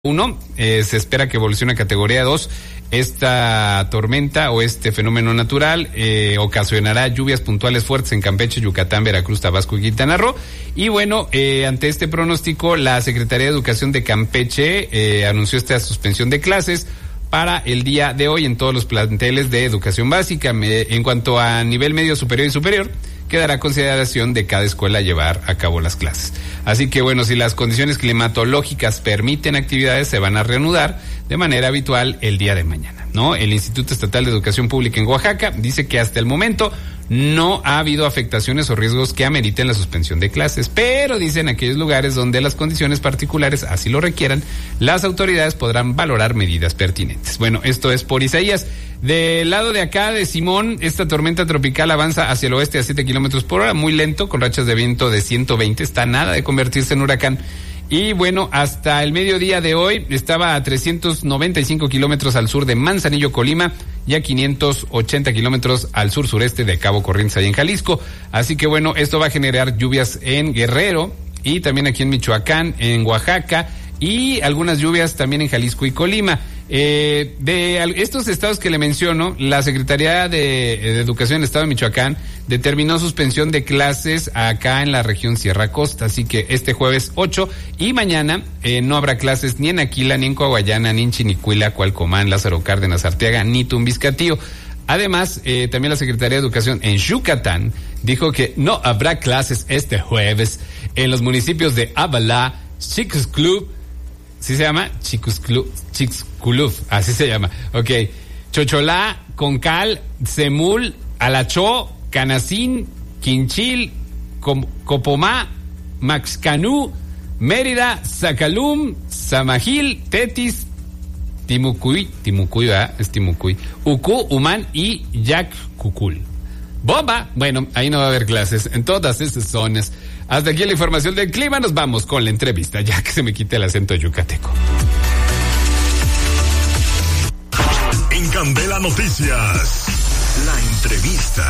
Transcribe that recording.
1, se espera que evolucione a categoría 2. Esta tormenta o este fenómeno natural ocasionará lluvias puntuales fuertes en Campeche, Yucatán, Veracruz, Tabasco y Quintana Roo. Y bueno, ante este pronóstico, la Secretaría de Educación de Campeche anunció esta suspensión de clases para el día de hoy en todos los planteles de educación básica. En cuanto a nivel medio, superior y superior, quedará a consideración de cada escuela llevar a cabo las clases. Así que bueno, si las condiciones climatológicas permiten actividades, se van a reanudar de manera habitual el día de mañana, ¿no? El Instituto Estatal de Educación Pública en Oaxaca dice que hasta el momento no ha habido afectaciones o riesgos que ameriten la suspensión de clases, pero dicen aquellos lugares donde las condiciones particulares así lo requieran, las autoridades podrán valorar medidas pertinentes. Bueno, esto es por Isaías. Del lado de acá de Simón, esta tormenta tropical avanza hacia el oeste a 7 kilómetros por hora, muy lento, con rachas de viento de 120, está nada de convertirse en huracán. Y bueno, hasta el mediodía de hoy estaba a 395 kilómetros al sur de Manzanillo, Colima, y a 580 kilómetros al sur-sureste de Cabo Corrientes, ahí en Jalisco. Así que bueno, esto va a generar lluvias en Guerrero y también aquí en Michoacán, en Oaxaca, y algunas lluvias también en Jalisco y Colima. De estos estados que le menciono, la Secretaría de Educación del Estado de Michoacán determinó suspensión de clases acá en la región Sierra Costa, así que este jueves 8 y mañana no habrá clases ni en Aquila, ni en Coahuayana, ni en Chinicuila, Cualcomán, Lázaro Cárdenas, Arteaga, ni Tumbiscatío. Además, también la Secretaría de Educación en Yucatán dijo que no habrá clases este jueves en los municipios de Abalá, Chicxulub, ¿sí se llama? Chicxulub, así se llama. Ok. Chocholá, Concal, Semul, Alachó, Canacín, Quinchil, Copomá, Maxcanú, Mérida, Zacalum, Samajil, Tetis, Timucuy, ¿verdad? Es Timucuy, Ucú, Humán y Yaccucul. ¡Bomba! Bueno, ahí no va a haber clases en todas esas zonas. Hasta aquí la información del clima, nos vamos con la entrevista, ya que se me quite el acento yucateco. En Candela Noticias, la entrevista.